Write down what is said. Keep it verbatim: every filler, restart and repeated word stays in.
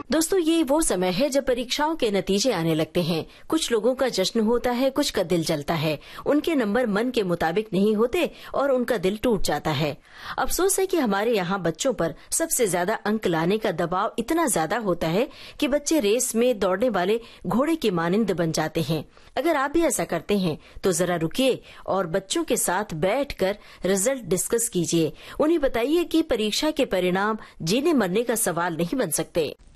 दोस्तों, ये वो समय है जब परीक्षाओं के नतीजे आने लगते हैं। कुछ लोगों का जश्न होता है, कुछ का दिल जलता है। उनके नंबर मन के मुताबिक नहीं होते और उनका दिल टूट जाता है। अफसोस है कि हमारे यहाँ बच्चों पर सबसे ज्यादा अंक लाने का दबाव इतना ज्यादा होता है कि बच्चे रेस में दौड़ने वाले घोड़े के मानिंद बन जाते हैं। अगर आप भी ऐसा करते हैं तो जरा रुकिए और बच्चों के साथ बैठकर रिजल्ट डिस्कस कीजिए। उन्हें बताइए कि परीक्षा के परिणाम जीने मरने का सवाल नहीं बन सकते।